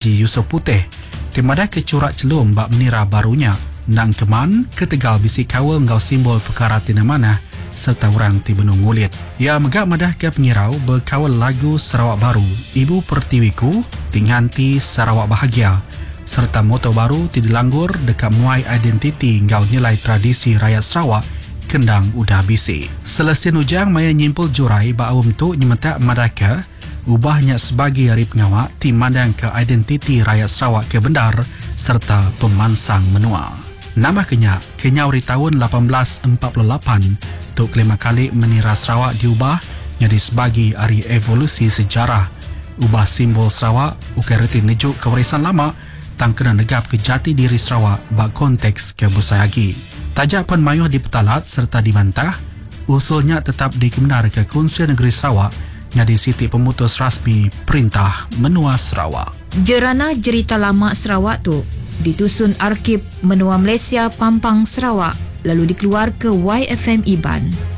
Haji Yusof Putih timada ke corak celum bak menira barunya nang keman ketegal bisi kawal ngau simbol perkara tina mana serta orang ti benung ngulit. Ia megak madah ke pengirau berkawal lagu Sarawak Baru, Ibu Pertiwiku, Tinghanti Sarawak Bahagia serta moto baru ti dilanggur dekat muai identiti ngau nilai tradisi rakyat Sarawak kendang udah bisi. Selesai ujang maya nyimpul jurai ba awam tu nyemetak madaka ubahnya sebagai hari pengawak ti mandang ke identiti rakyat Sarawak ke bendar serta pemansang menua. Nama Kenyau di tahun 1848 untuk kelima kali menira Sarawak diubah jadi sebagai hari evolusi sejarah. Ubah simbol Sarawak ukerti nejuk kewarisan lama tang kena negap ke jati diri Sarawak bak konteks ke busayagi. Tajak pun mayuh dipetalat serta dibantah, usulnya tetap dikebenar ke Konsil Negeri Sarawak jadi siti pemutus rasmi Perintah Menua Sarawak. Jerana Jerita Lama Sarawak tu ditusun Arkib Menua Malaysia Pampang Sarawak lalu dikeluar ke YFM Iban.